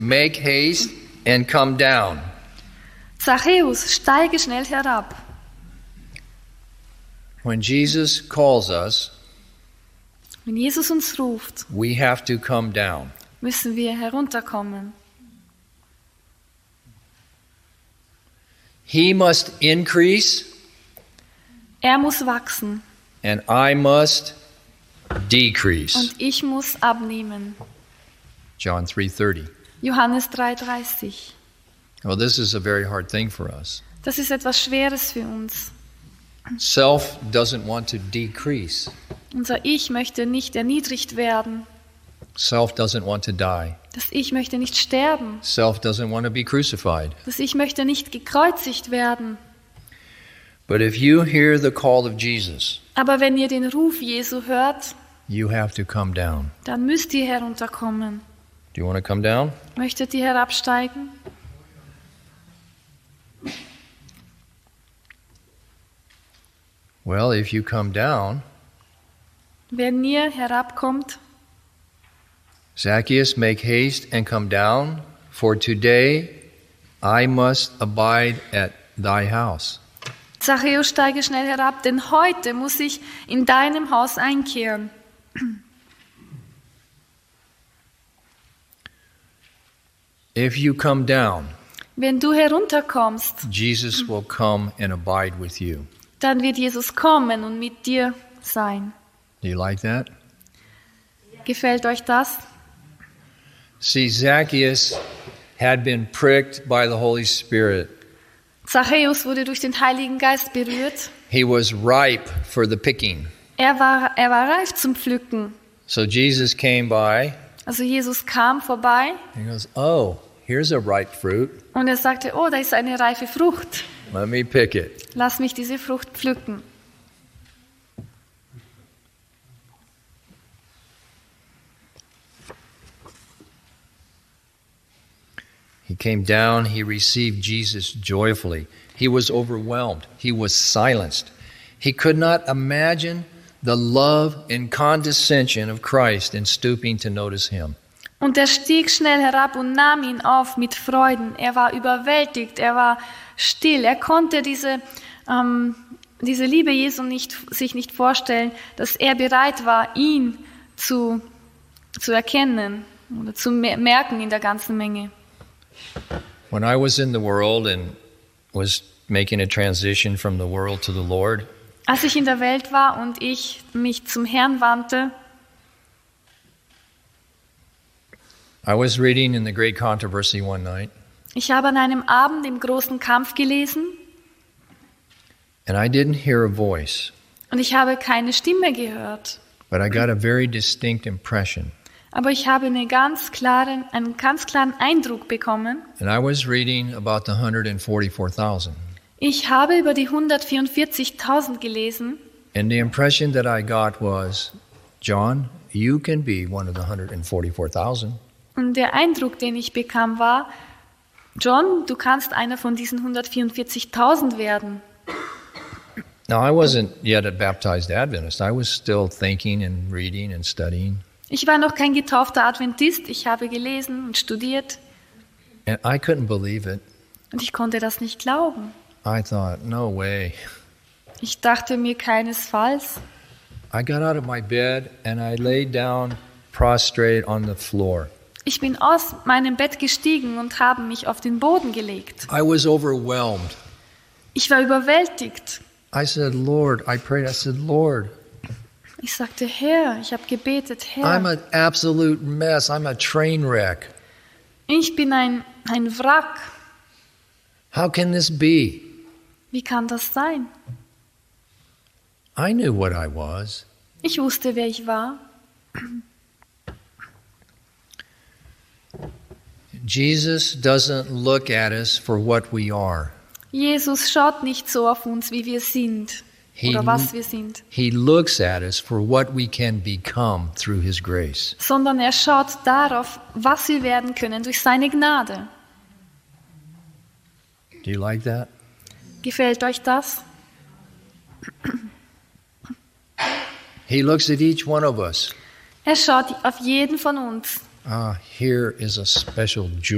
make haste and come down. Zachäus, steige schnell herab. When Jesus calls us, Wenn Jesus uns ruft, we have to come down. müssen wir herunterkommen. He must increase Er muss wachsen and I must decrease. und ich muss abnehmen. John 3:30. Johannes 3,30. Well, this is a very hard thing for us. Das ist etwas Schweres für uns. Self doesn't want to decrease. Unser Ich möchte nicht erniedrigt werden. Self doesn't want to die. Das Ich möchte nicht sterben. Self doesn't want to be crucified. Das Ich möchte nicht gekreuzigt werden. But if you hear the call of Jesus, Aber wenn ihr den Ruf Jesu hört, you have to come down. dann müsst ihr herunterkommen. Do you want to come down? Möchtet ihr herabsteigen? Well, if you come down, Wenn ihr herabkommt, Zacchaeus, make haste and come down, for today I must abide at thy house. Zachäus, steige schnell herab, denn heute muss ich in deinem Haus einkehren. If you come down, Wenn du herunterkommst, Jesus will come and abide with you. dann wird Jesus kommen und mit dir sein. Do you like that? Gefällt euch das? See, Zacchaeus had been pricked by the Holy Spirit. Zachäus wurde durch den Heiligen Geist berührt. He was ripe for the picking. Er war reif zum Pflücken. So Jesus came by Also Jesus kam vorbei and he goes, oh, here's a ripe fruit. und er sagte, oh, da ist eine reife Frucht. Let me pick it. Lass mich diese Frucht pflücken. He came down, he received Jesus joyfully. He was overwhelmed. He was silenced. He could not imagine the love and condescension of Christ in stooping to notice him. Und er stieg schnell herab und nahm ihn auf mit Freuden. Er war überwältigt, er war still. Er konnte diese Liebe Jesu sich nicht vorstellen, dass er bereit war, ihn zu erkennen oder zu merken in der ganzen Menge. When I was in the world and was making a transition from the world to the Lord, Als ich in der Welt war und ich mich zum Herrn wandte, I was reading in the Great Controversy one night, ich habe an einem Abend im großen Kampf gelesen and I didn't hear a voice, und ich habe keine Stimme gehört. but I got a very distinct impression. Aber ich habe einen ganz klaren Eindruck bekommen. And I was reading about the 144,000. Ich habe über die 144.000 gelesen And the impression that I got was, John, you can be one of the 144,000. und der Eindruck, den ich bekam, war, John, du kannst einer von diesen 144.000 werden. Now, I wasn't yet a baptized Adventist. I was still thinking and reading and studying. Ich war noch kein getaufter Adventist, ich habe gelesen und studiert And I couldn't believe it. und ich konnte das nicht glauben. I thought, no way. Ich dachte mir keinesfalls. I got out of my bed and I laid down prostrate on the floor. Ich bin aus meinem Bett gestiegen und habe mich auf den Boden gelegt. I was overwhelmed. Ich war überwältigt. I said, Lord, I prayed. I said, Lord, Ich sagte, Herr, ich habe gebetet, I'm Herr, an absolute mess. I'm a train wreck. ich bin ein Wrack. How can this be? Wie kann das sein? I knew what I was. Ich wusste, wer ich war. Jesus doesn't look at us for what we are. Jesus schaut nicht so auf uns, wie wir sind oder was wir sind, He looks at us for what we can become through His grace. sondern er schaut darauf, was wir werden können durch seine Gnade. Do you like that? Gefällt euch das? He looks at each one of us. Er schaut auf jeden von uns. Here is a special jewel.